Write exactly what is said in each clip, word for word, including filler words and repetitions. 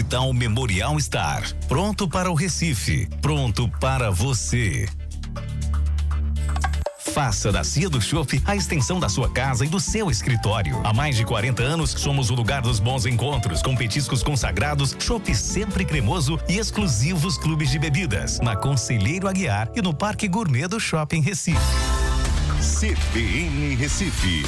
Hospital Memorial Star. Pronto para o Recife. Pronto para você. Faça da Cia do Chopp a extensão da sua casa e do seu escritório. Há mais de quarenta anos, somos o lugar dos bons encontros, com petiscos consagrados, chopp sempre cremoso e exclusivos clubes de bebidas. Na Conselheiro Aguiar e no Parque Gourmet do Shopping Recife. C B N Recife.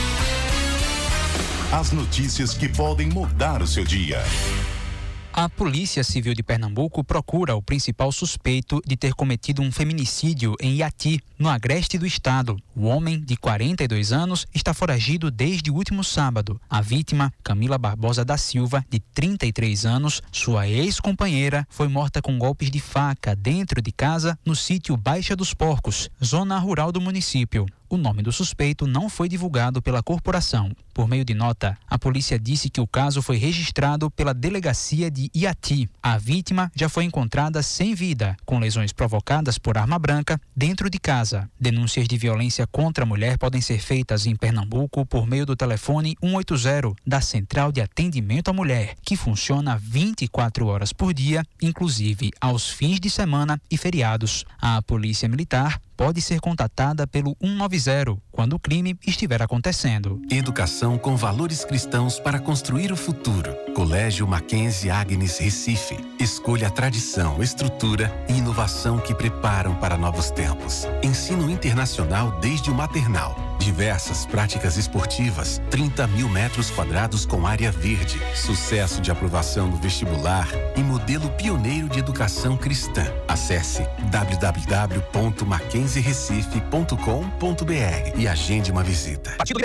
As notícias que podem mudar o seu dia. A Polícia Civil de Pernambuco procura o principal suspeito de ter cometido um feminicídio em Iati, no agreste do estado. O homem, de quarenta e dois anos, está foragido desde o último sábado. A vítima, Camila Barbosa da Silva, de trinta e três anos, sua ex-companheira, foi morta com golpes de faca dentro de casa no sítio Baixa dos Porcos, zona rural do município. O nome do suspeito não foi divulgado pela corporação. Por meio de nota, a polícia disse que o caso foi registrado pela delegacia de Iati. A vítima já foi encontrada sem vida, com lesões provocadas por arma branca, dentro de casa. Denúncias de violência contra a mulher podem ser feitas em Pernambuco por meio do telefone um oito zero da Central de Atendimento à Mulher, que funciona vinte e quatro horas por dia, inclusive aos fins de semana e feriados. A Polícia Militar pode ser contatada pelo um nove zero quando o crime estiver acontecendo. Educação com valores cristãos para construir o futuro. Colégio Mackenzie Agnes Recife. Escolha a tradição, estrutura e inovação que preparam para novos tempos. Ensino internacional desde o maternal. Diversas práticas esportivas, trinta mil metros quadrados com área verde, sucesso de aprovação no vestibular e modelo pioneiro de educação cristã. Acesse w w w ponto mackenzie recife ponto com ponto b r e agende uma visita.